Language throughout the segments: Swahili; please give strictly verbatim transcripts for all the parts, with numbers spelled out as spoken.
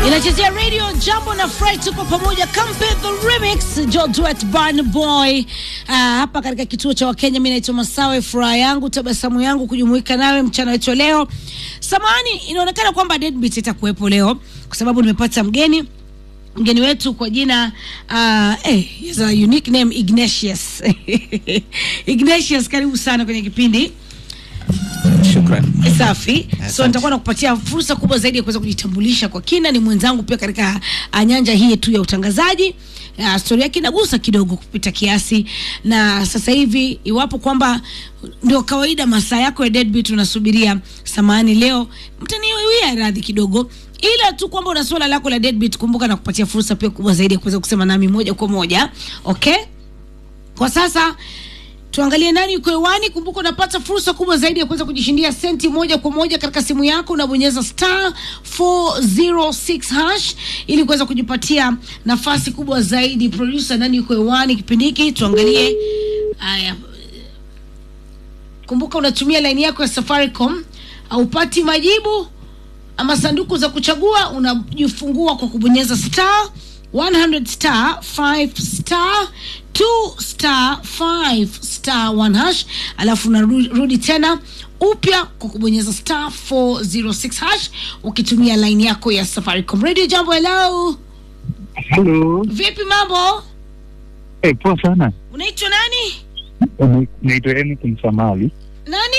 Inachezea radio Jambo na Fred, tuko pamoja. Kampe the remix Joe Duet Burn Boy. Uh, hapa katika kituo cha Wakenya. Mimi naitwa Masawe, furaha yangu, tabasamu yangu kujumuika nawe mchana wetu leo. Samahani, inaonekana kwamba Deadbeat itakuwepo leo kwa sababu nimepata mgeni. Mgeni wetu kwa jina uh, eh, is a unique name, Ignatius. Ignatius, karibu sana kwenye kipindi. Shukran. Safi. So nitakuwa nakupatia fursa kubwa zaidi ya kuweza kujitambulisha kwa kina. Ni mwenzangu pia katika nyanja hii tu ya utangazaji. Uh, story yake inagusa kidogo kupita kiasi. Na sasa hivi iwapo kwamba ndio kawaida masaa yako ya Deadbeat unasubiria, samahani leo mtaniwia radhi kidogo. Ila tu kwamba una swala lako la Deadbeat, kumbuka na kupatia fursa pia kubwa zaidi ya kuweza kusema nami moja kwa moja. Okay? Kwa sasa tuangalie nani yuko hewani. Kumbuka unapata fursa kubwa zaidi ya kuweza kujishindia senti moja kwa moja katika simu yako. Unabonyeza star four oh six hash ili kuweza kujipatia nafasi kubwa zaidi. Producer, nani yuko hewani kipindi hiki? Tuangalie. Haya. Kumbuka unatumia line yako ya Safaricom, au pati majibu ama sanduku za kuchagua, unajifungua kwa kubonyeza star one hundred star five star two star five star one hash, alafu unarudi tena upya kwa kubonyeza star four oh six hash ukitumia line yako ya Safaricom. Radio Jambo, hello. Hello. Vipi mambo? Eh, hey, poa sana. Unaitwa nani? Naitwa Enoch Msamali. Nani?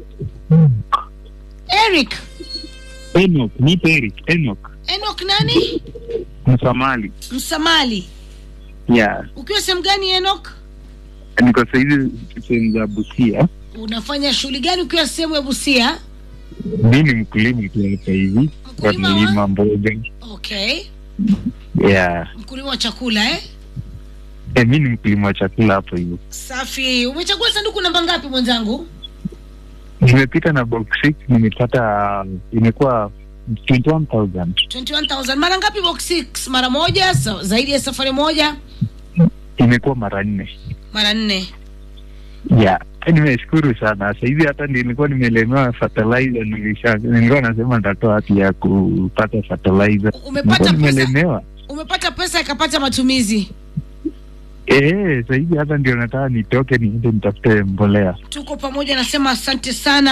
Eric. Enoch, ni Eric, Enoch. Enoch nani? Msamali. Msamali. Yeah. Ukiwa sehemu gani Enoch? Niko saizi sehemu za Busia. Unafanya shughuli gani ukiwa sehemu ya Busia? Mimi ni mkulima tu hapa hivi. Kwa mlima mboga. Okay. Yeah. Mkulima wa chakula eh? Eh, mimi ni mkulima wa chakula hapo hivi. Safi. Umechagua sanduku namba ngapi mwenzangu? Nimepita na box six, nimepata imekuwa twenty-one thousand. twenty-one thousand. Mara ngapi box six? Mara moja, so, zaidi ya safari moja? Imekuwa mara nne. Mara nne. Yeah. Nimeshukuru sana. Sasa hivi hata nilikuwa nimelemewa fertilizer, nilisha nilikuwa nasema nitatoa wapi ya kupata fertilizer. Umepata pesa? Umepata pesa ikapata matumizi. Eh, sasa hivi hata ndio nataka nitoke niende nitafute mbolea. Tuko pamoja, nasema asante sana.